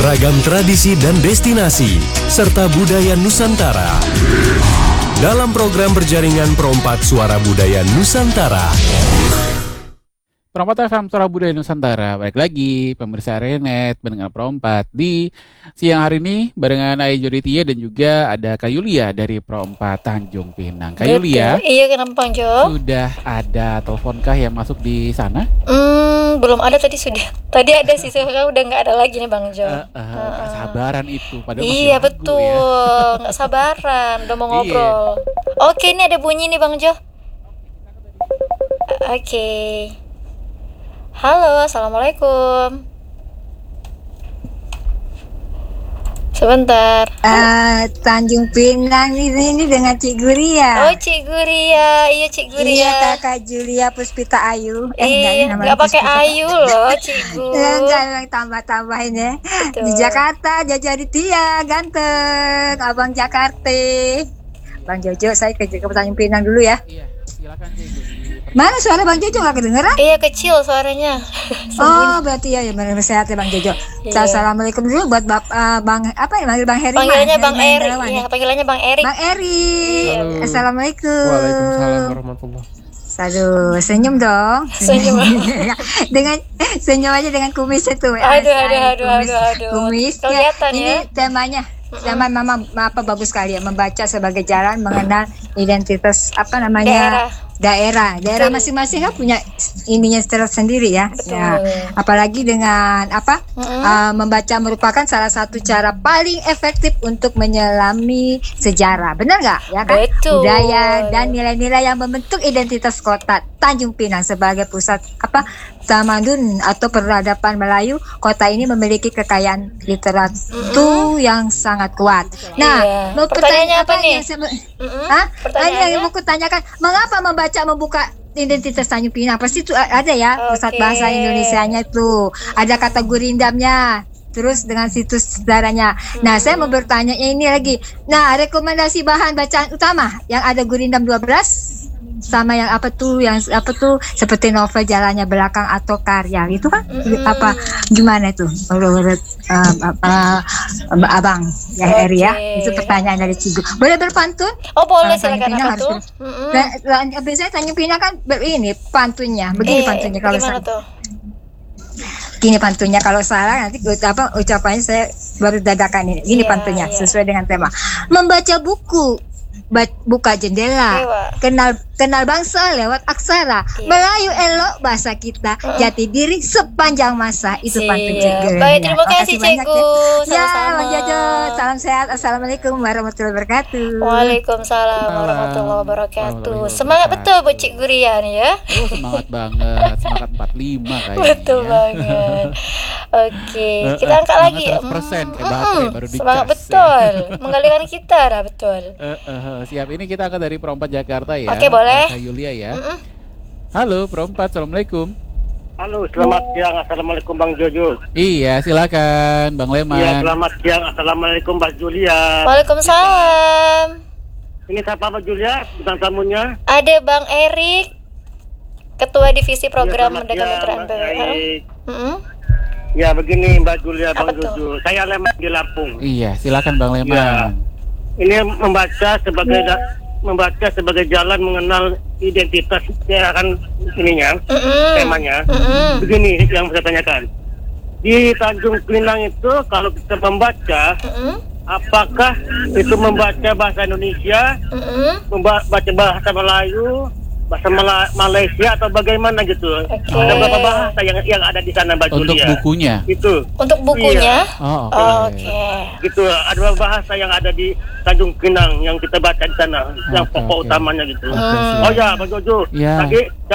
Beragam tradisi dan destinasi, serta budaya Nusantara. Dalam program berjaringan Perompak Suara Budaya Nusantara. Perompak FM Suara Budaya Nusantara. Balik lagi pemirsa Renet mendengar Perompak di siang hari ini barengan Ai Joditia dan juga ada Kak Yulia dari Perompak Tanjung Pinang. Kak Yulia, iya kenapa Bang Jo? sudah ada teleponkah yang masuk di sana? Belum ada tadi sudah. Tadi ada sih sekarang udah nggak ada lagi nih Bang Jo. Gak sabaran itu. Padahal masih Iya ragu betul, ya. nggak sabaran, udah mau Iya. ngobrol. Oke, ini ada bunyi nih Bang Jo. Oke. Halo, assalamualaikum. Sebentar. Tanjung Pinang ini dengan Cik Guria. Oh Cik Guria, iya Cik Iya, Guria. Kakak Julia Puspita Ayu. Iya, nggak pakai Ayu loh Cik Gu. Enggak, tambah-tambahin ya. Betul. Di Jakarta, Jajari Tia, ganteng, Abang Jakarta. Bang Jojo, saya ke Tanjung Pinang dulu ya. Iya, silakan Kak Yulia. Mana suara Bang Jojo nggak kedengeran? Iya kecil suaranya. Oh, berarti ya benar sehat ya Bang Jojo. Iya. Assalamualaikum dulu buat Bang apa ya manggil Bang Heri. Panggilannya Mas? Bang Heri Erik. Mandrawan Iya, ya? panggilannya Bang Erik. Bang Eri. Halo. Assalamualaikum. Waalaikumsalam warahmatullahi. Aduh, senyum dong. Senyum. dengan senyum aja dengan kumis itu. Aduh. Kumisnya. Kelihatan Ini ya. temanya. Tema mama apa bagus sekali ya, membaca sebagai jalan mengenal identitas apa namanya daerah masing-masing kan punya ininya sendiri ya. Betul. Ya, apalagi dengan apa membaca merupakan salah satu cara paling efektif untuk menyelami sejarah, benar nggak ya kan? Betul. Budaya dan nilai-nilai yang membentuk identitas kota Tanjung Pinang sebagai pusat apa tamadun atau peradaban Melayu. Kota ini memiliki kekayaan literatur yang sangat kuat. Nah, Iya. mau Pertanyaannya apa nih? yang Hah? Pertanyaannya? Yang mau kutanyakan, mengapa membuka identitas Tanjung Pinang? Pasti itu ada ya pusat Oke. bahasa Indonesianya itu. Ada kata gurindamnya. Terus dengan situs sejarahnya. Nah, saya mau bertanya ini lagi. Nah, rekomendasi bahan bacaan utama yang ada Gurindam 12 sama yang apa tuh seperti novel Jalannya Belakang atau karya itu kan apa gimana itu menurut Abang ya Eri ya, Oke. itu pertanyaan dari Cigu. Boleh berpantun? Oh boleh, Tanjung silakan Pinang apa tuh? Dan biasanya Tanjung Pinang kan ini pantunnya begini pantunnya kalau gimana salah. tuh? Gini pantunnya kalau salah nanti ucapannya saya baru dadakan ini. Gini Iya, pantunnya iya. sesuai dengan tema. Membaca buku, buka jendela, Ewa. kenal bangsa lewat aksara, Iya. Melayu elok bahasa kita, jati diri sepanjang masa. Itu pantun Cik. Baik, terima kasih banyak Cikgu. ya. Ya, Sama-sama. Bang Jojo, salam sehat. Assalamualaikum warahmatullahi wabarakatuh. Waalaikumsalam warahmatullahi wabarakatuh. Semangat betul buat Cik Guria nih ya. Oh, semangat banget. Semangat 45 kayaknya. Betul ya. banget. Oke, kita angkat lagi. 100% kayak baterai baru dicas. Semangat ya. betul. Menggalikan kita dah betul. Siap, ini kita akan dari Perompak Jakarta ya. Oke, boleh. Kak Yulia ya. Halo Perompak, assalamualaikum. Halo, selamat siang. Assalamualaikum Bang Jojo. Iya, silakan Bang Iya, Leman. selamat siang. Assalamualaikum Mbak Julia. Waalaikumsalam. Ini siapa Mbak Julia? Bintang tamunya. Ada Bang Erik, Ketua Divisi Program Iya, selamat Mendagang siang, Mitra Mbak MPWL. Erik. Mm-mm. Ya, begini Mbak Julia, Apa Bang tuh? Jojo. Saya Leman di Lampung. Iya, silakan Bang Leman. Ya. Ini membaca sebagai jalan mengenal identitas ya kan ininya, temanya. Begini yang saya tanyakan. Di Tanjung Pinang itu kalau kita membaca, apakah itu membaca bahasa Indonesia, membaca bahasa Melayu, bahasa Malaysia atau bagaimana gitu? Oke. Ada berapa bahasa yang ada di sana Mbak Untuk Julia? bukunya. Itu. Untuk bukunya? Oh, Oke. Gitu, ada beberapa bahasa yang ada di Tanjung Pinang yang kita baca di sana, yang Oke, pokok oke. utamanya gitu. Oke, siap. Oh ya, Bang Jojo. Ya. Tadi